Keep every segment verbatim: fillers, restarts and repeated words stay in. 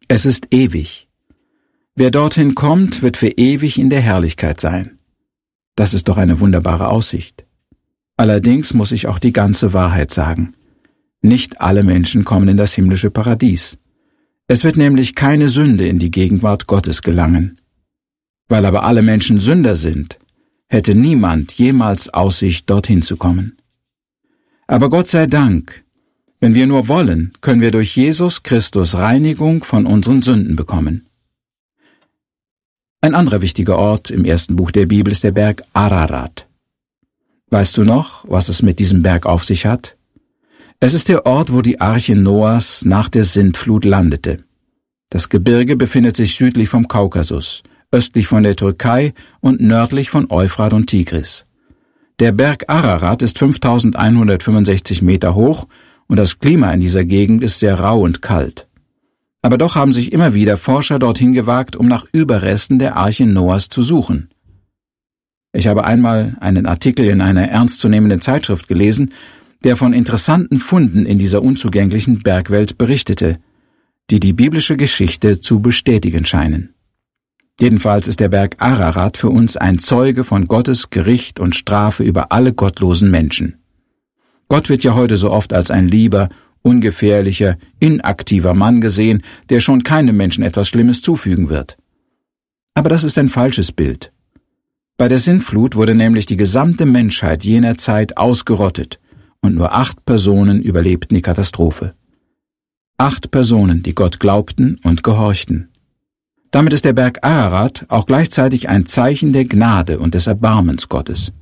Es ist ewig. Wer dorthin kommt, wird für ewig in der Herrlichkeit sein. Das ist doch eine wunderbare Aussicht. Allerdings muss ich auch die ganze Wahrheit sagen. Nicht alle Menschen kommen in das himmlische Paradies. Es wird nämlich keine Sünde in die Gegenwart Gottes gelangen. Weil aber alle Menschen Sünder sind, hätte niemand jemals Aussicht, dorthin zu kommen. Aber Gott sei Dank, wenn wir nur wollen, können wir durch Jesus Christus Reinigung von unseren Sünden bekommen. Ein anderer wichtiger Ort im ersten Buch der Bibel ist der Berg Ararat. Weißt du noch, was es mit diesem Berg auf sich hat? Es ist der Ort, wo die Arche Noahs nach der Sintflut landete. Das Gebirge befindet sich südlich vom Kaukasus, östlich von der Türkei und nördlich von Euphrat und Tigris. Der Berg Ararat ist fünftausendeinhundertfünfundsechzig Meter hoch und das Klima in dieser Gegend ist sehr rau und kalt. Aber doch haben sich immer wieder Forscher dorthin gewagt, um nach Überresten der Arche Noahs zu suchen. Ich habe einmal einen Artikel in einer ernstzunehmenden Zeitschrift gelesen, der von interessanten Funden in dieser unzugänglichen Bergwelt berichtete, die die biblische Geschichte zu bestätigen scheinen. Jedenfalls ist der Berg Ararat für uns ein Zeuge von Gottes Gericht und Strafe über alle gottlosen Menschen. Gott wird ja heute so oft als ein lieber, ungefährlicher, inaktiver Mann gesehen, der schon keinem Menschen etwas Schlimmes zufügen wird. Aber das ist ein falsches Bild. Bei der Sintflut wurde nämlich die gesamte Menschheit jener Zeit ausgerottet und nur acht Personen überlebten die Katastrophe. Acht Personen, die Gott glaubten und gehorchten. Damit ist der Berg Ararat auch gleichzeitig ein Zeichen der Gnade und des Erbarmens Gottes.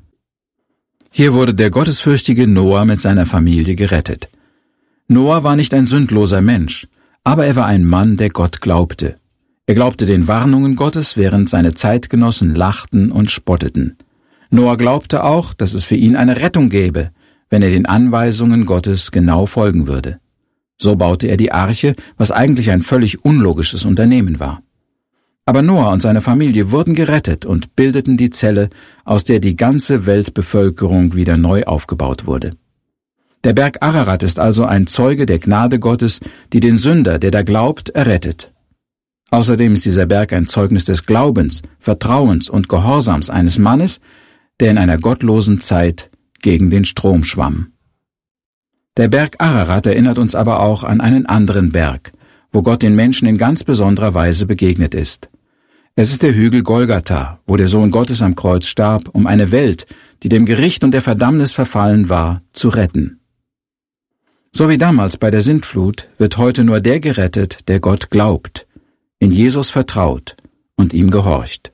Hier wurde der gottesfürchtige Noah mit seiner Familie gerettet. Noah war nicht ein sündloser Mensch, aber er war ein Mann, der Gott glaubte. Er glaubte den Warnungen Gottes, während seine Zeitgenossen lachten und spotteten. Noah glaubte auch, dass es für ihn eine Rettung gäbe, wenn er den Anweisungen Gottes genau folgen würde. So baute er die Arche, was eigentlich ein völlig unlogisches Unternehmen war. Aber Noah und seine Familie wurden gerettet und bildeten die Zelle, aus der die ganze Weltbevölkerung wieder neu aufgebaut wurde. Der Berg Ararat ist also ein Zeuge der Gnade Gottes, die den Sünder, der da glaubt, errettet. Außerdem ist dieser Berg ein Zeugnis des Glaubens, Vertrauens und Gehorsams eines Mannes, der in einer gottlosen Zeit gegen den Strom schwamm. Der Berg Ararat erinnert uns aber auch an einen anderen Berg, wo Gott den Menschen in ganz besonderer Weise begegnet ist. Es ist der Hügel Golgatha, wo der Sohn Gottes am Kreuz starb, um eine Welt, die dem Gericht und der Verdammnis verfallen war, zu retten. So wie damals bei der Sintflut wird heute nur der gerettet, der Gott glaubt, in Jesus vertraut und ihm gehorcht.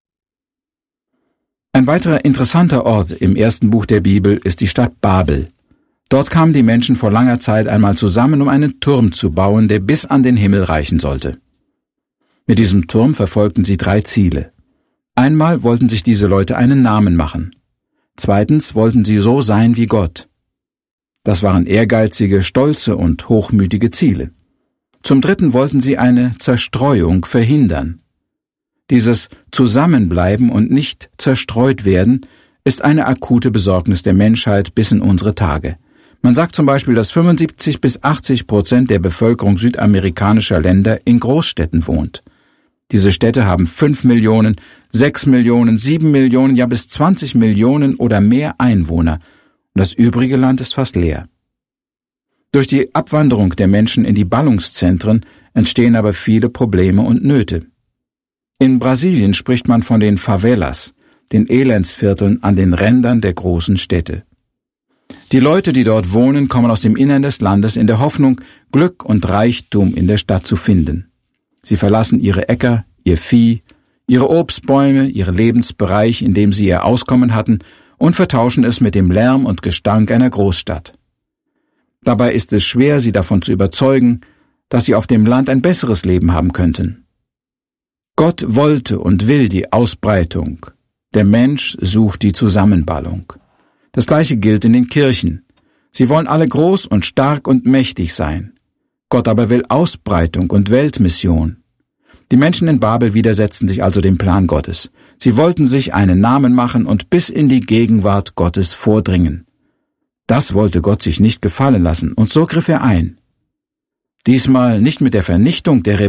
Ein weiterer interessanter Ort im ersten Buch der Bibel ist die Stadt Babel. Dort kamen die Menschen vor langer Zeit einmal zusammen, um einen Turm zu bauen, der bis an den Himmel reichen sollte. Mit diesem Turm verfolgten sie drei Ziele. Einmal wollten sich diese Leute einen Namen machen. Zweitens wollten sie so sein wie Gott. Das waren ehrgeizige, stolze und hochmütige Ziele. Zum Dritten wollten sie eine Zerstreuung verhindern. Dieses Zusammenbleiben und nicht zerstreut werden ist eine akute Besorgnis der Menschheit bis in unsere Tage. Man sagt zum Beispiel, dass fünfundsiebzig bis achtzig Prozent der Bevölkerung südamerikanischer Länder in Großstädten wohnt. Diese Städte haben fünf Millionen, sechs Millionen, sieben Millionen, ja bis zwanzig Millionen oder mehr Einwohner. Und das übrige Land ist fast leer. Durch die Abwanderung der Menschen in die Ballungszentren entstehen aber viele Probleme und Nöte. In Brasilien spricht man von den Favelas, den Elendsvierteln an den Rändern der großen Städte. Die Leute, die dort wohnen, kommen aus dem Innern des Landes in der Hoffnung, Glück und Reichtum in der Stadt zu finden. Sie verlassen ihre Äcker, ihr Vieh, ihre Obstbäume, ihren Lebensbereich, in dem sie ihr Auskommen hatten, und vertauschen es mit dem Lärm und Gestank einer Großstadt. Dabei ist es schwer, sie davon zu überzeugen, dass sie auf dem Land ein besseres Leben haben könnten. Gott wollte und will die Ausbreitung. Der Mensch sucht die Zusammenballung. Das Gleiche gilt in den Kirchen. Sie wollen alle groß und stark und mächtig sein. Gott aber will Ausbreitung und Weltmission. Die Menschen in Babel widersetzten sich also dem Plan Gottes. Sie wollten sich einen Namen machen und bis in die Gegenwart Gottes vordringen. Das wollte Gott sich nicht gefallen lassen, und so griff er ein. Diesmal nicht mit der Vernichtung der